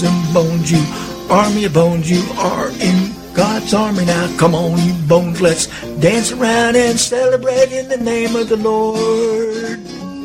and bones, you army of bones, you are in God's army now. Come on, you bones, let's dance around and celebrate in the name of the Lord.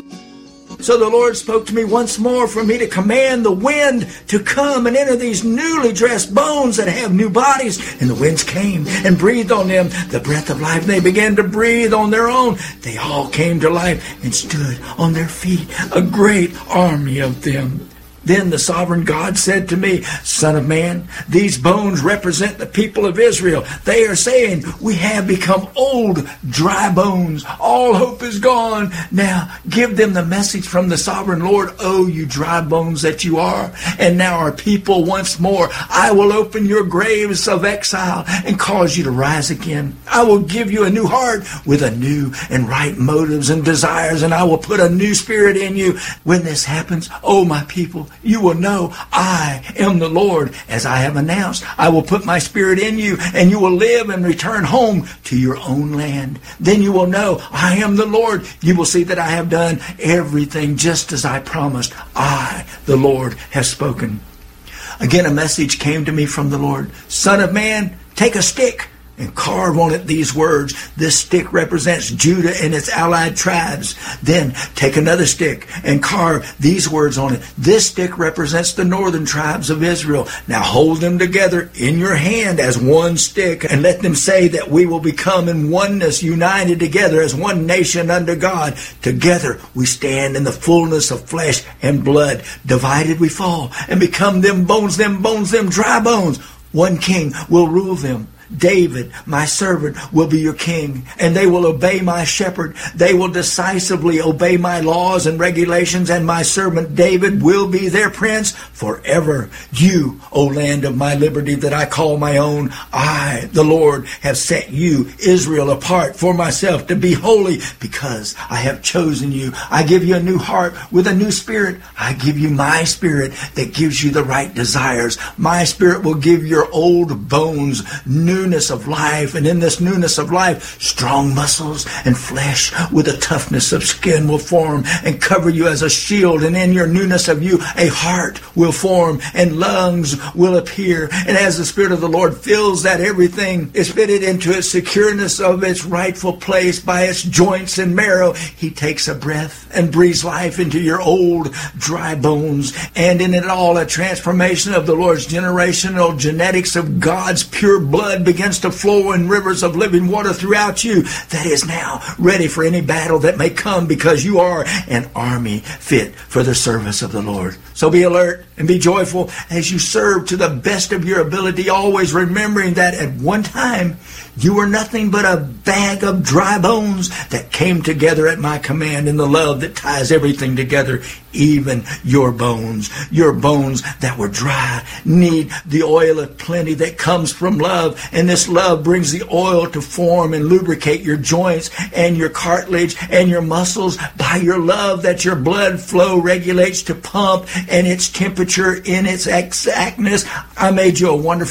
So the Lord spoke to me once more for me to command the wind to come and enter these newly dressed bones that have new bodies. And the winds came and breathed on them the breath of life. And they began to breathe on their own. They all came to life and stood on their feet, a great army of them. Then the sovereign God said to me, Son of man, these bones represent the people of Israel. They are saying, we have become old, dry bones. All hope is gone. Now give them the message from the sovereign Lord. Oh, you dry bones that you are, and now are people once more. I will open your graves of exile and cause you to rise again. I will give you a new heart with a new and right motives and desires, and I will put a new spirit in you. When this happens, oh my people, you will know I am the Lord, as I have announced. I will put my spirit in you, and you will live and return home to your own land. Then you will know I am the Lord. You will see that I have done everything just as I promised. I, the Lord, have spoken. Again, a message came to me from the Lord. Son of man, take a stick and carve on it these words. This stick represents Judah and its allied tribes. Then take another stick and carve these words on it. This stick represents the northern tribes of Israel. Now hold them together in your hand as one stick, and let them say that we will become in oneness, united together as one nation under God. Together we stand in the fullness of flesh and blood. Divided we fall and become them bones, them dry bones. One king will rule them. David, my servant, will be your king, and they will obey my shepherd. They will decisively obey my laws and regulations, and my servant David will be their prince forever. You, O land of my liberty that I call my own, I, the Lord, have set you, Israel, apart for myself to be holy, because I have chosen you. I give you a new heart with a new spirit. I give you my spirit that gives you the right desires. My spirit will give your old bones newness of life, and in this newness of life, strong muscles and flesh with a toughness of skin will form and cover you as a shield, and in your newness of you, a heart will form and lungs will appear. And as the Spirit of the Lord fills that, everything is fitted into its secureness of its rightful place by its joints and marrow. He takes a breath and breathes life into your old dry bones, and in it all a transformation of the Lord's generational genetics of God's pure blood begins to flow in rivers of living water throughout you that is now ready for any battle that may come, because you are an army fit for the service of the Lord. So be alert and be joyful as you serve to the best of your ability, always remembering that at one time you were nothing but a bag of dry bones that came together at my command in the love that ties everything together, even your bones. Your bones that were dry need the oil of plenty that comes from love, and this love brings the oil to form and lubricate your joints and your cartilage and your muscles by your love that your blood flow regulates to pump and its temperature in its exactness. I made you a wonderful